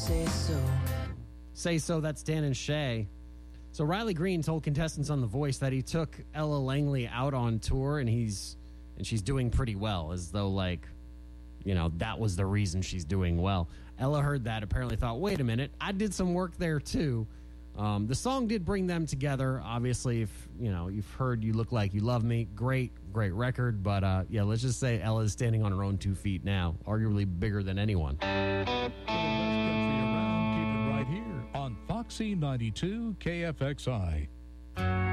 say so. Say So, that's Dan and Shay. So Riley Green told contestants on The Voice that he took Ella Langley out on tour and she's doing pretty well, as though that was the reason she's doing well. Ella heard that, apparently thought, wait a minute, I did some work there too. The song did bring them together. Obviously, if you've heard You Look Like You Love Me, great record. But let's just say Ella's standing on her own 2 feet now, arguably bigger than anyone. On Foxy 92 KFXI.